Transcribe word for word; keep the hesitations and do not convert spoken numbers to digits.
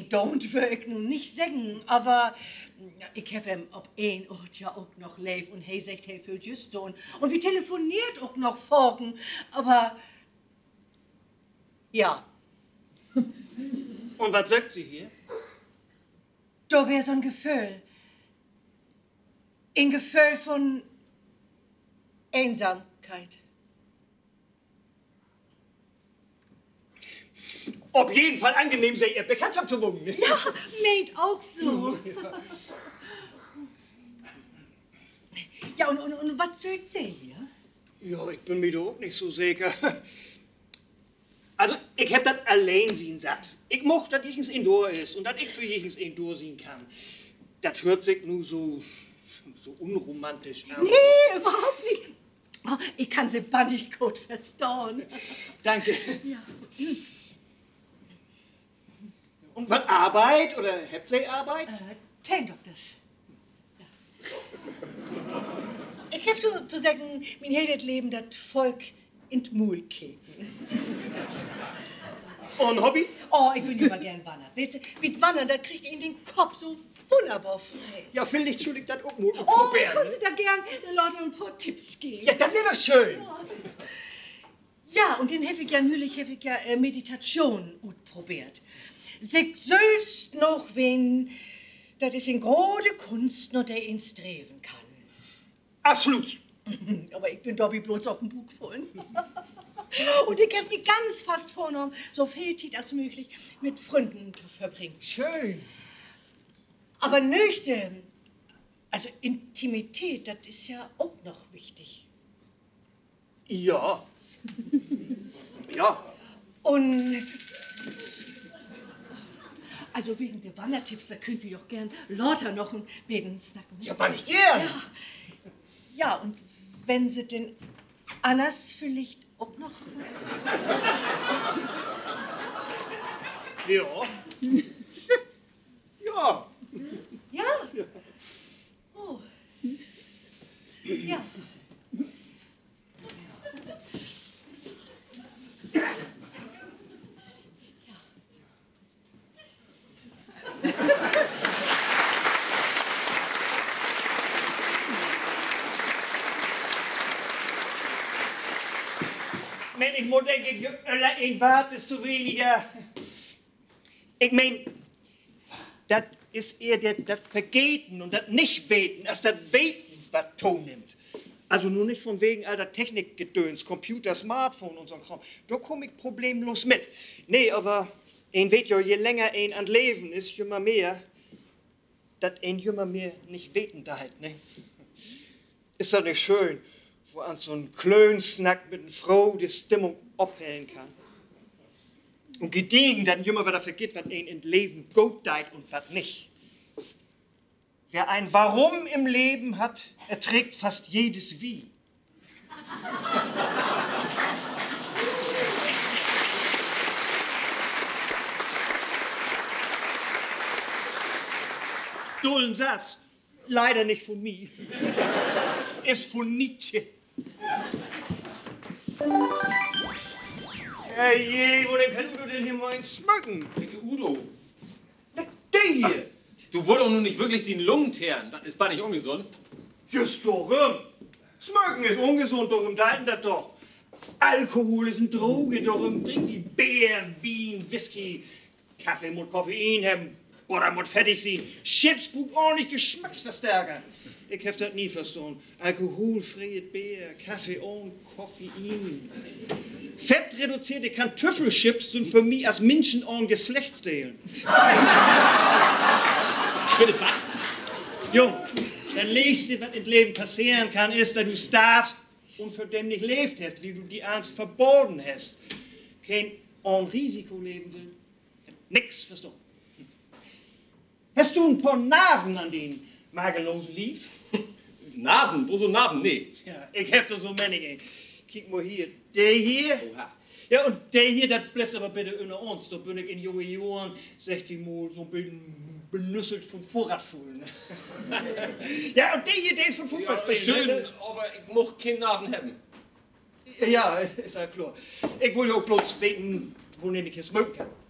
don't wil ik nu niet zeggen, aber ik heb hem op één Ort ja ook noch leef und hij zegt hij will just doen. Und wir telefoniert auch noch vorgen, aber ja. Und was sagt sie hier? Da wär so ein Gefühl. Ein Gefühl von Einsamkeit. Auf jeden Fall angenehm, sei ihr Bekanntschaft zu machen. Ja, meint auch so. Ja, und, und, und was sagt sie hier? Ja, ich bin mir da auch nicht so sicher. Also, ich hab das allein sehen satt. Ich mochte, dass ich indoor ist und dass ich für jichens indoor sehen kann. Das hört sich nur so, so unromantisch an. Nee, überhaupt nicht. Oh, ich kann sie bannig gut verstehen. Danke. Ja. Und was, Arbeit? Oder habt ihr Arbeit? Äh, ten doch das. Ja. Ich hab zu, zu sagen, mein heiles Leben, das Volk in d Mul kicken. Und Hobbys? Oh, ich will immer gern wandern. Weißt du, mit Wandern, da kriegt ihr in den Kopf so wunderbar frei. Ja, vielleicht soll ich das auch mal Oh, probieren. können Sie da gern den Leuten ein paar Tipps geben? Ja, das wäre doch schön. Ja. Ja, und den habe ich ja neulich habe ich ja äh, Meditation gut probiert. Sich selbst noch wen, das ist eine große Kunst, nur der ihn streben kann. Absolut. Aber ich bin Dobby bloß auf dem Bug voll. Und ich habe mich ganz fast vorgenommen, so viel Zeit als möglich mit Freunden zu verbringen. Schön. Aber nüchtern, also Intimität, das ist ja auch noch wichtig. Ja. Ja. Und also wegen der Wandertipps, da könnt ihr doch gern lauter noch ein bisschen snacken. Ja, aber nicht gern. Ja. Ja, und wenn sie denn anders vielleicht auch noch... Ja. Ja. Ja? Ja. Oh. Ja. Men, ik moet denk ik, ik waard is zu weniger. Ich mein, das ist eher das Vergeten und das Nicht-Weten, als das Weten, was Ton nimmt. Also nur nicht von wegen alter Technikgedöns, Computer, Smartphone und so ein Kram. Da komme ich problemlos mit. Nee, aber ein weet ja, je länger ein an Leben ist, je mehr, dass ein jümmer mehr nicht weten da halt, ne? Ist das nicht schön, wo an so ein Klönsnack mit einer Frau die Stimmung abhellen kann? Und gediegen, dann jümmer wieder vergeht, was ein in Leben gut deit und was nicht. Wer ein Warum im Leben hat, erträgt fast jedes Wie. Dullen Satz. Leider nicht von mir. Ist von Nietzsche. Herrje, wo denn kann Udo denn hier mal schmücken? Welche Udo? Na, der hier. Du wolltest doch nun nicht wirklich den Lungen teeren. Das ist gar nicht ungesund. Just darum. Schmücken ist ungesund, darum deuten das doch. Alkohol ist eine Droge, darum trink wie Bier, Wein, Whisky. Kaffee muss Koffein haben, Butter muss fettig sein. Chips braucht ordentlich Geschmacksverstärker. Ich hab das nie verstanden. Alkoholfreies Bier, Kaffee und Koffein. Fettreduzierte Kartoffelchips sind für mich als Menschen auch ein Geschlechtsdeel. Bitte, was? Jung, das Letzte, was im Leben passieren kann, ist, dass du starvst und für den nicht lebt hast, wie du die Angst verboten hast. Kein ohne Risiko leben will. Nix verstanden. Hast du ein paar Narben an den magerlosen Lief? Narben? Wo so Narben? Nee. Ja, ich hab da so manige. Kick mal hier. Der hier. Oha. Ja, und der hier, das bleibt aber bitte unter uns. Da bin ich in jungen Jahren, sechzig Mal, so ein bisschen benüsselt vom Vorratfuhlen. Ja, und der hier, der ist von Fußball. Ja, schön, aber ich muss keine Narben haben. Ja, ist ja klar. Ich will ja auch bloß weten, wo nehme ich jetzt smoken kann.